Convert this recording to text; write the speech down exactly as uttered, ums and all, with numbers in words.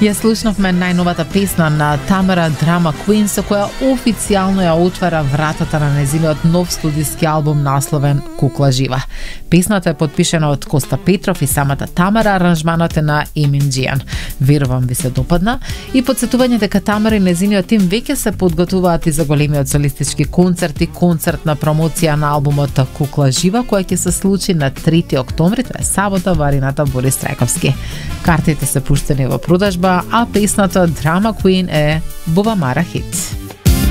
Ја слушнавме најновата песна на Тамара Drama Queen, со која официјално ја отвара вратата на незиниот нов студиски албум насловен Кукла жива. Песната е подпишена од Коста Петров и самата Тамара, аранжманот е на Емин Джијан. Верувам ви се допадна и потсетување дека Тамара и незиниот тим веќе се подготвуваат и за големиот солистички концерт и концертна промоција на албумот Кукла жива, која ќе се случи на трети октомври, тоа е сабота, во арената Борис Трајковски. Картите се пуштени во продажба, а песната Drama Queen е Бубамара хит.